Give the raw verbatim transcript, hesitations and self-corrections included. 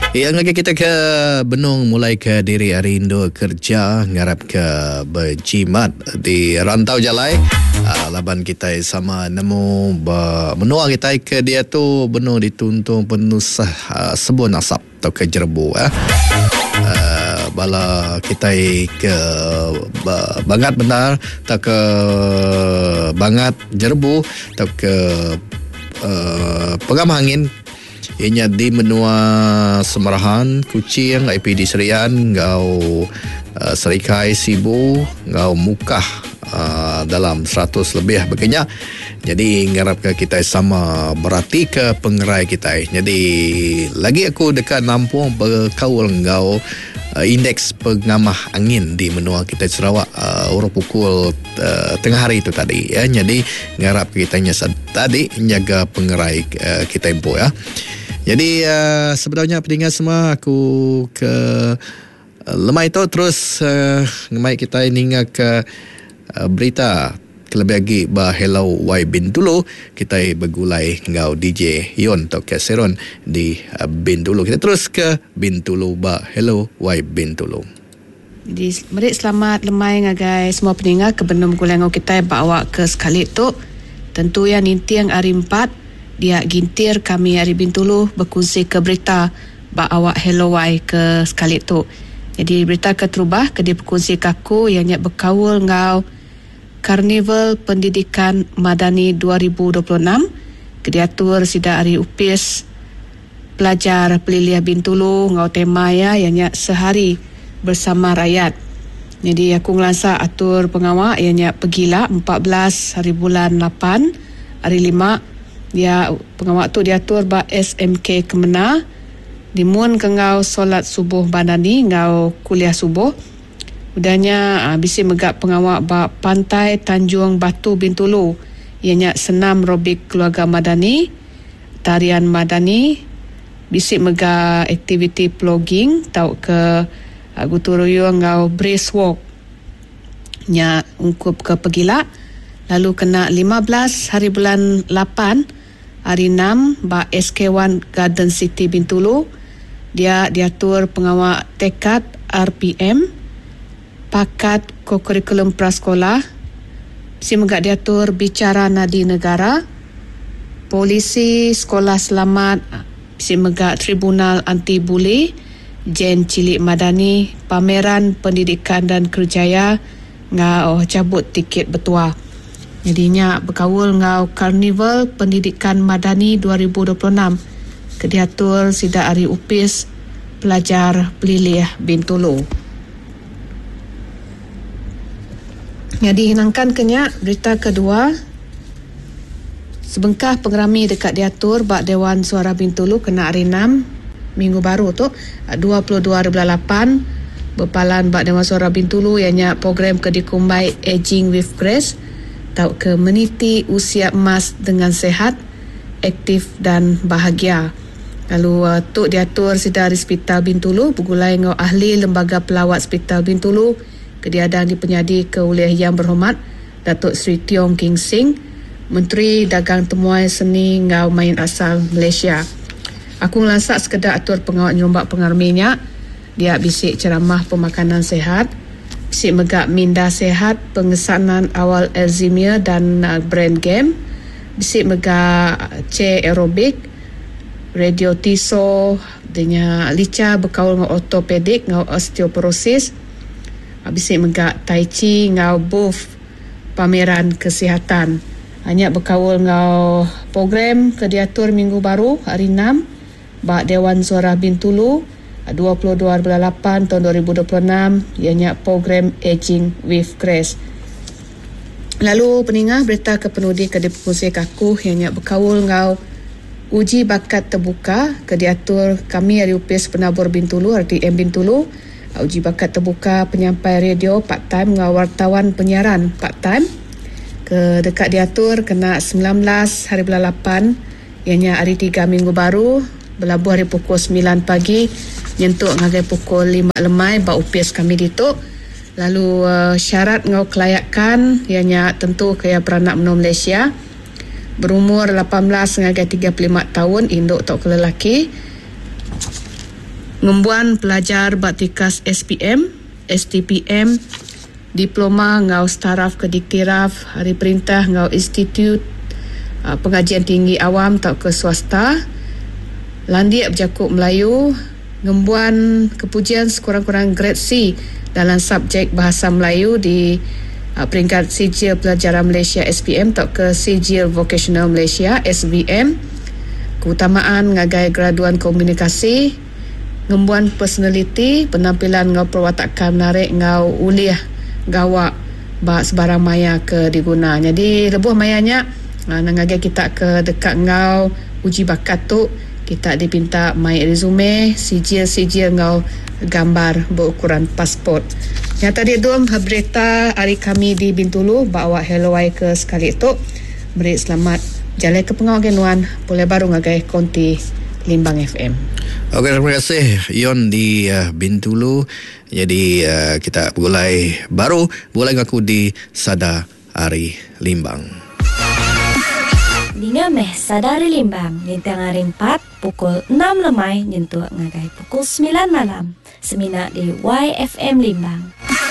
Yang lagi kita ke Benung mulai ke diri hari Indo kerja ngarap ke berjimat di Rantau Jalai. Uh, laban kita sama nemu menua kita ke dia tu benuh dituntung penuh uh, sebun asap atau ke jerbu eh. Uh, bala kita ke uh, bangat benar tak ke bangat jerbu tak ke uh, pengam angin. Ianya di menua Semerahan, Kuching, I P D Serian, ngau uh, Serikai, Sibu, ngau Mukah uh, dalam seratus lebih begini. Jadi ngarap ke kita sama berarti ke pengerai kita. Jadi lagi aku dekat Lampung berkaul ngau uh, indeks pengamah angin di menua kita Sarawak uh, urut pukul uh, tengah hari itu tadi ya. Jadi ngarap kita nya tadi jaga pengerai uh, kita impo ya. Jadi uh, sebenarnya pendengar semua aku ke uh, lemai itu terus uh, ngemai kita ini ke uh, berita kelebih lagi bah Hello Y Bintulu kita bergulai ngau D J Yon atau ke Seron di uh, Bintulu. Kita terus ke Bintulu bah Hello Y Bintulu. Jadi merik selamat lemai ngagai semua pendengar ke benum gulangau kita bawa ke sekali tu. Tentu yang ninti yang hari empat dia gintir kami hari Bintulu berkongsi ke berita bak awak Hello Y ke sekali tu. Jadi berita ke terubah ke dia berkongsi kaku yang nyak berkawul ngau Karnival Pendidikan Madani dua ribu dua puluh enam ke diatur sida hari upis pelajar peliliah Bintulu ngau tema ya yang nyak sehari bersama rakyat. Jadi aku ngelasa atur pengawak yang nyak pergilah empat belas hari bulan lapan hari lima dia pengawak tu diatur ba S M K Kemena dimun ke ngau solat subuh bandani ngau kuliah subuh udahnya uh, bisi megak pengawak ba pantai Tanjung Batu Bintulu ianya senam robik keluarga madani tarian madani bisi megak aktiviti vlogging tau ke uh, guturuyo ngau brisk walk nya ungkup ke pegila. Lalu kena lima belas hari bulan lapan hari enam ba S K satu Garden City Bintulu dia diatur pengawak tekad R P M pakat kokurikulum prasekolah si megak diatur bicara nadi negara polisi sekolah selamat si megak tribunal anti buli jen cilik madani pameran pendidikan dan kerjaya ngau cabut tiket bertuah. Jadinya berkawul ngau Karnival Pendidikan Madani dua ribu dua puluh enam ke diatur sida hari upis pelajar peliliah Bintulu. Jadi hinangkan kenyak berita kedua sebengkah pengerami dekat diatur bak Dewan Suara Bintulu kena hari enam minggu baru tu dua puluh dua hari bulan lapan berpalan bak Dewan Suara Bintulu ianya program ke dikumbai Aging with Grace atau ke meniti usia emas dengan sehat, aktif dan bahagia. Lalu uh, tu diatur sida di Hospital Bintulu bergulai ngau ahli lembaga pelawat Hospital Bintulu kediadaan di penyadi ke Oleh Yang Berhormat Datuk Seri Tiong King Sing, Menteri Dagang Temuan Seni ngau main asal Malaysia. Aku ngelasak sekedar atur pengawat nyombak pengarminya dia bisik ceramah pemakanan sehat, bisik megak minda sehat, pengesanan awal Alzheimer dan uh, brain game, bisik megak C aerobik, radio tiso, denya lica berkaul ngau ortopedik ngau osteoporosis, bisik megak tai chi ngau booth pameran kesihatan. Hanya berkaul ngau program ke diatur minggu baru hari enam bak Dewan Suara Bintulu dua puluh dua bulan lapan tahun dua ribu dua puluh enam ianya program Aging with Grace. Lalu peningah berita ke penudi ke depusi kaku ianya berkawul ngau uji bakat terbuka ke diatur kami hari upis penabur Bintulu R T M Bintulu uji bakat terbuka penyampai radio part time ngau wartawan penyiaran part time ke dekat diatur kena sembilan belas hari bulan lapan ianya hari tiga minggu baru berlabuh hari pukul sembilan pagi nyentuk ngagai pukul lima lemai bak upis kami dituk. Lalu uh, syarat ngau kelayakan ianya tentu kaya beranak menua Malaysia berumur lapan belas ngagai tiga puluh lima tahun induk atau lelaki Ngembuan pelajar baktikas S P M, S T P M, diploma ngau staraf ke diktiraf, hari perintah ngau institut uh, pengajian tinggi awam atau ke swasta, landia berjakuk Melayu, ngembuan kepujian sekurang-kurang grade C dalam subjek bahasa Melayu di uh, peringkat Sijil Pelajaran Malaysia S P M atau ke Sijil Vocational Malaysia S V M, keutamaan ngagai graduan komunikasi, ngembuan personality, penampilan ngau perwatakan menarik ngau uliah gawak bak sebarang maya ke diguna. Jadi lebuh mayanya uh, nangagai kita ke dekat ngau uji bakat tu, kita dipinta mai resume, sijil-sijil ngau gambar berukuran pasport. Yang tadi dua berita hari kami di Bintulu bawa helawai ke sekali tu. Beri selamat jalan ke pengawasan boleh baru ngagai konti Limbang F M. Okey, terima kasih Yon di uh, Bintulu. Jadi uh, kita mulai baru mulai ngaku di Sada Ari Limbang. Dinga meh Sadari Limbang nintang hari empat pukul enam lemai nyentuh ngagai pukul sembilan malam. Semina di Y F M Limbang.